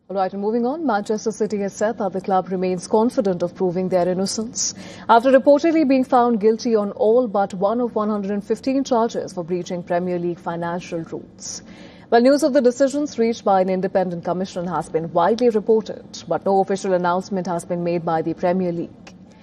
All right, and moving on, Manchester City has said that the club remains confident of proving their innocence after reportedly being found guilty on all but one of 115 charges for breaching Premier League financial rules. Well, news of the decisions reached by an independent commission has been widely reported, but no official announcement has been made by the Premier League.